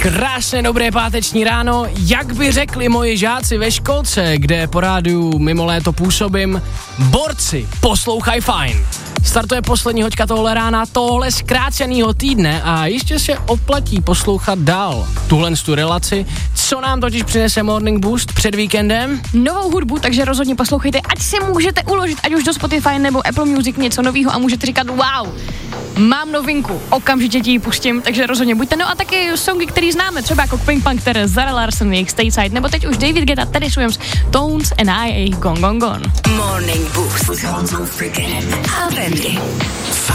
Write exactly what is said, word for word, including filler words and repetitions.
Krásné dobré páteční ráno, jak by řekli moji žáci ve školce, kde po rádiu mimo léto působím, borci, poslouchaj fajn. Startuje poslední hoďka tohle rána, tohle zkrácenýho týdne a ještě se oplatí poslouchat dál tuhle tu relaci, co nám totiž přinese Morning Boost před víkendem. Novou hudbu, takže rozhodně poslouchejte, ať si můžete uložit, ať už do Spotify nebo Apple Music něco novýho a můžete říkat wow, mám novinku, okamžitě ti ji pustím, takže rozhodně buďte. No a taky songy, který známe, třeba jako Pink Panther, Zara Larsson, jejich Stateside, nebo teď už David Guetta, Teddy Swims, Tones and I, jejich Gone Gone Gone. Morning Boost.